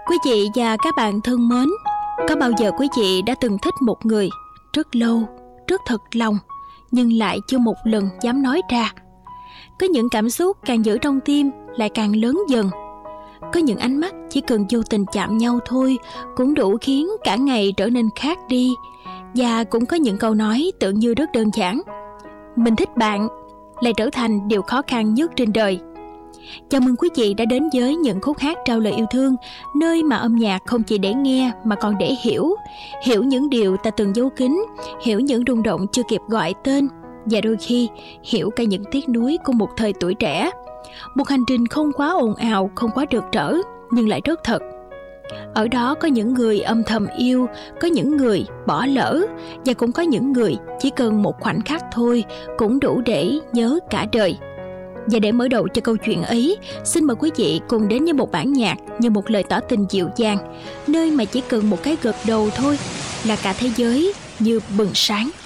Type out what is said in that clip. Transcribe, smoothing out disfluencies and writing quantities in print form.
Quý vị và các bạn thân mến, có bao giờ quý vị đã từng thích một người rất lâu, rất thật lòng, nhưng lại chưa một lần dám nói ra? Có những cảm xúc càng giữ trong tim lại càng lớn dần. Có những ánh mắt chỉ cần vô tình chạm nhau thôi cũng đủ khiến cả ngày trở nên khác đi. Và cũng có những câu nói tưởng như rất đơn giản: mình thích bạn lại trở thành điều khó khăn nhất trên đời. Chào mừng quý vị đã đến với những khúc hát trao lời yêu thương, nơi mà âm nhạc không chỉ để nghe mà còn để hiểu những điều ta từng giấu kín, hiểu những rung động chưa kịp gọi tên, và đôi khi hiểu cả những tiếc nuối của một thời tuổi trẻ. Một hành trình không quá ồn ào, không quá rực rỡ, nhưng lại rất thật. Ở đó có những người âm thầm yêu, có những người bỏ lỡ, và cũng có những người chỉ cần một khoảnh khắc thôi cũng đủ để nhớ cả đời. Và để mở đầu cho câu chuyện ấy, xin mời quý vị cùng đến với một bản nhạc như một lời tỏ tình dịu dàng, nơi mà chỉ cần một cái gật đầu thôi là cả thế giới như bừng sáng.